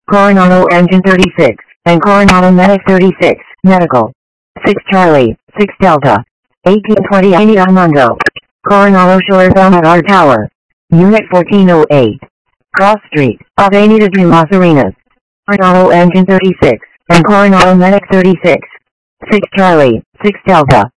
Coronado Engine 36, and Coronado Medic 36, Medical. 6 Charlie, 6 Delta. 1820 Aini Armando. Coronado Shore Belmar Tower. Unit 1408. Cross Street, Avenida de Las Arenas. Coronado Engine 36, and Coronado Medic 36. 6 Charlie, 6 Delta.